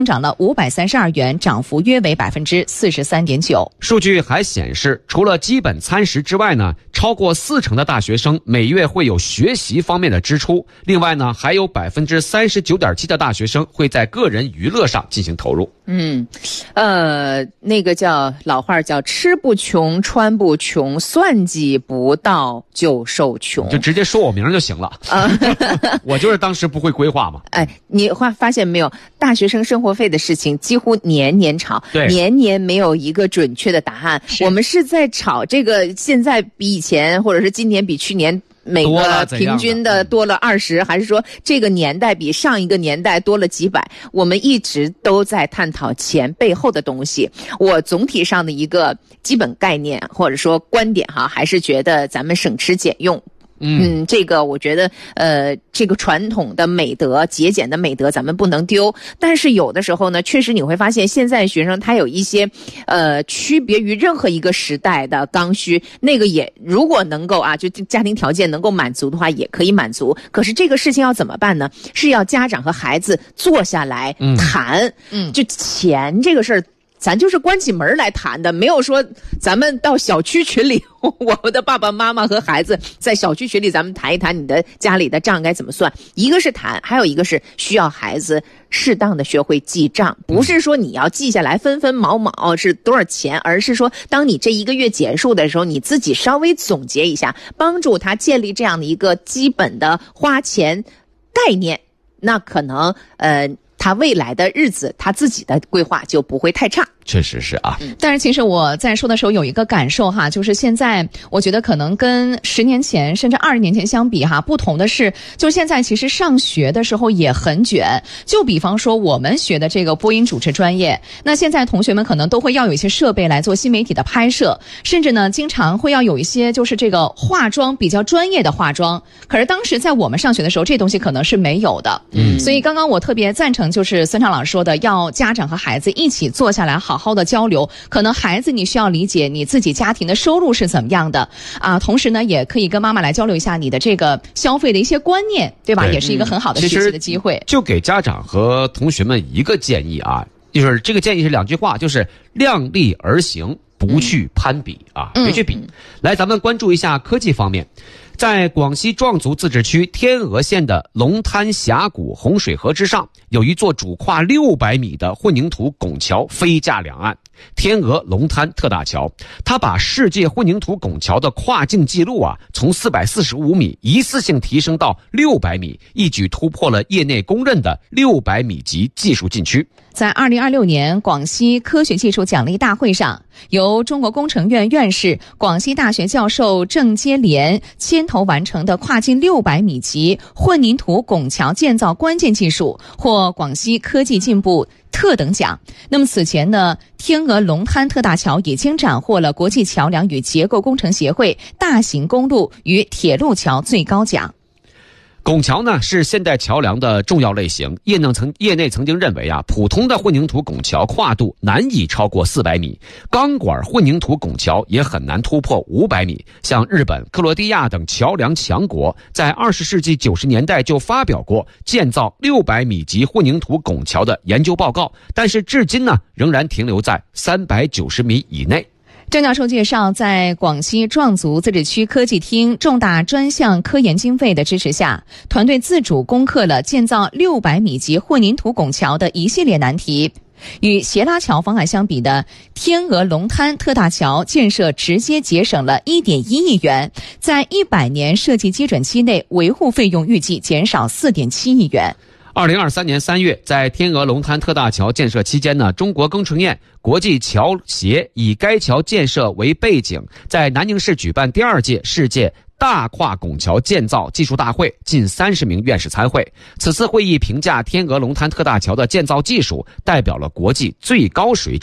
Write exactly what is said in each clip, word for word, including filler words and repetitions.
涨了五百三十二元，涨幅约为百分之四十三点九。 数据还显示，除了基本餐食之外呢，超过四成的大学生每月会有学习方面的支出。另外呢，还有百分之三十九点七的大学生会在个人娱乐上进行投入。 嗯，呃，那个叫老话叫吃不穷，穿不穷，算计不到就受穷， 就直接说我名就行了。啊，我就是当时不会规划嘛。 哎，你发发现没有，大学生生活费的事情几乎年年吵，年年没有一个准确的答案。我们是在吵这个现在比以前，或者是今年比去年每个平均的多了二十，还是说这个年代比上一个年代多了几百？我们一直都在探讨钱背后的东西。我总体上的一个基本概念或者说观点哈，还是觉得咱们省吃俭用。嗯，这个我觉得，呃，这个传统的美德、节俭的美德，咱们不能丢。但是有的时候呢，确实你会发现，现在学生他有一些，呃，区别于任何一个时代的刚需，那个也如果能够啊，就家庭条件能够满足的话，也可以满足。可是这个事情要怎么办呢？是要家长和孩子坐下来谈，嗯，就钱这个事儿。咱就是关起门来谈的，没有说咱们到小区群里，我们的爸爸妈妈和孩子在小区群里，咱们谈一谈你的家里的账该怎么算。一个是谈，还有一个是需要孩子适当的学会记账，不是说你要记下来分分毛毛是多少钱，而是说当你这一个月结束的时候，你自己稍微总结一下，帮助他建立这样的一个基本的花钱概念，那可能呃他未来的日子他自己的规划就不会太差。 确实是啊， 但是其实我在说的时候有一个感受哈，就是现在我觉得可能跟十年前甚至二十年前相比哈，不同的是，就是现在其实上学的时候也很卷。就比方说我们学的这个播音主持专业，那现在同学们可能都会要有一些设备来做新媒体的拍摄，甚至呢经常会要有一些就是这个化妆比较专业的化妆。可是当时在我们上学的时候，这东西可能是没有的。嗯，所以刚刚我特别赞成就是孙畅老师说的，要家长和孩子一起坐下来好好的交流。可能孩子你需要理解你自己家庭的收入是怎么样的啊，同时呢也可以跟妈妈来交流一下你的这个消费的一些观念，对吧？对，也是一个很好的学习的机会。 就给家长和同学们一个建议啊，就是这个建议是两句话，就是量力而行，不去攀比啊，别去比。来，咱们关注一下科技方面。在广西壮族自治区天鹅县的龙滩峡谷洪水河之上，有一座主跨六百米的混凝土拱桥飞架两岸，天鹅龙滩特大桥。它把世界混凝土拱桥的跨境记录啊，从四百四十五米一次性提升到六百米，一举突破了业内公认的六百米级技术禁区。 在二零二六年广西科学技术奖励大会上，由中国工程院院士、广西大学教授郑接连牵头完成的跨境六百米级混凝土拱桥建造关键技术获广西科技进步特等奖。那么此前呢，天鹅龙滩特大桥已经斩获了国际桥梁与结构工程协会大型公路与铁路桥最高奖。 拱桥呢是现代桥梁的重要类型，业内曾业内曾经认为啊，普通的混凝土拱桥跨度难以超过四百米，钢管混凝土拱桥也很难突破五百米。像日本、克罗地亚等桥梁强国，在二十世纪九十年代就发表过建造六百米级混凝土拱桥的研究报告，但是至今呢，仍然停留在三百九十米以内。 郑教授介绍，在广西壮族自治区科技厅重大专项科研经费的支持下，团队自主攻克了建造六百米级混凝土拱桥的一系列难题。与斜拉桥方案相比的天鹅龙滩特大桥建设直接节省了 一点一亿元，在一百年设计基准期内维护费用预计减少 四点七亿元。 二零二三年三月，在天鹅龙滩特大桥建设期间呢，中国工程院国际桥协以该桥建设为背景，在南宁市举办第二届世界大跨拱桥建造技术大会，近三十名院士参会。此次会议评价天鹅龙滩特大桥的建造技术代表了国际最高水准。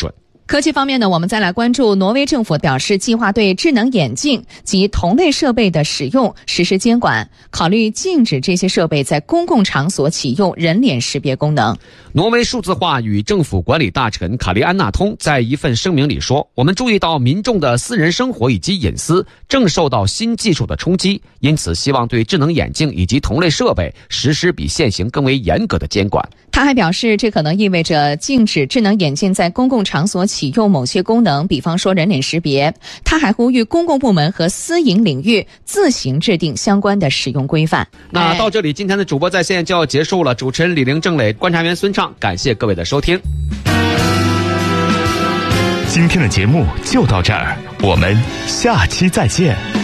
科技方面呢，我们再来关注挪威政府表示，计划对智能眼镜及同类设备的使用实施监管，考虑禁止这些设备在公共场所启用人脸识别功能。 挪威数字化与政府管理大臣卡利安纳通在一份声明里说，我们注意到民众的私人生活以及隐私正受到新技术的冲击，因此希望对智能眼镜以及同类设备实施比现行更为严格的监管。 他还表示，这可能意味着禁止智能眼镜在公共场所启用某些功能，比方说人脸识别。他还呼吁公共部门和私营领域自行制定相关的使用规范。 那到这里，今天的主播在线就要结束了。主持人李玲、郑磊，观察员孙畅，感谢各位的收听。 今天的节目就到这儿，我们下期再见。